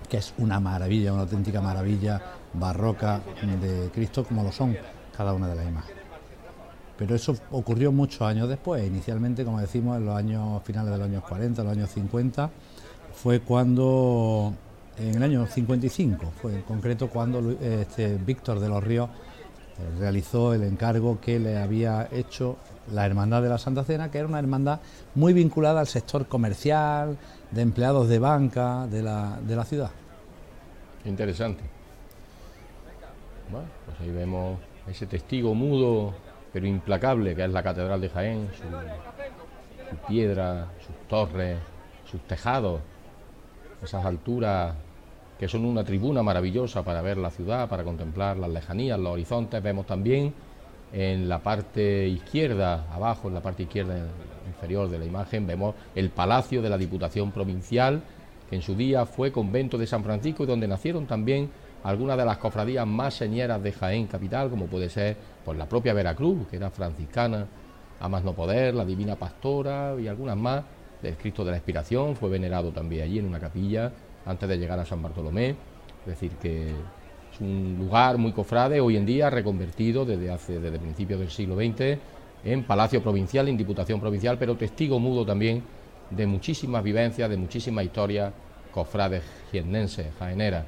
que es una maravilla, una auténtica maravilla barroca de Cristo, como lo son cada una de las imágenes. Pero eso ocurrió muchos años después. Inicialmente, como decimos, en los años finales de los años 40, los años 50, fue cuando, en el año 55, fue en concreto cuando Víctor de los Ríos realizó el encargo que le había hecho la Hermandad de la Santa Cena, que era una hermandad muy vinculada al sector comercial, de empleados de banca de la ciudad. Interesante. Bueno, pues ahí vemos ese testigo mudo pero implacable que es la Catedral de Jaén, su piedra, sus torres, sus tejados, esas alturas que son una tribuna maravillosa para ver la ciudad, para contemplar las lejanías, los horizontes. Vemos también en la parte izquierda, abajo, en la parte izquierda inferior de la imagen, vemos el Palacio de la Diputación Provincial, que en su día fue convento de San Francisco y donde nacieron también algunas de las cofradías más señeras de Jaén capital, como puede ser pues la propia Veracruz, que era franciscana a más no poder, la Divina Pastora y algunas más. El Cristo de la Expiración fue venerado también allí en una capilla antes de llegar a San Bartolomé. Es decir, que es un lugar muy cofrade, hoy en día reconvertido desde principios del siglo XX en Palacio Provincial, en Diputación Provincial, pero testigo mudo también de muchísimas vivencias, de muchísimas historias cofrades jiennenses, jaeneras.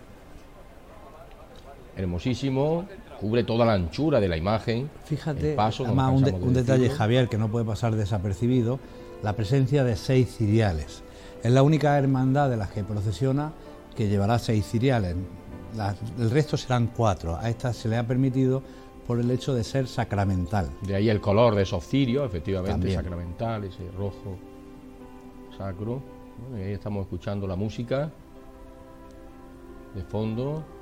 Hermosísimo, cubre toda la anchura de la imagen. Fíjate, paso, además un detalle, Javier, que no puede pasar desapercibido, la presencia de 6 ciriales. Es la única hermandad de las que procesiona que llevará 6 ciriales. El resto serán 4. A esta se le ha permitido por el hecho de ser sacramental. De ahí el color de esos cirios, efectivamente, también sacramental, ese rojo sacro. Bueno, y ahí estamos escuchando la música de fondo.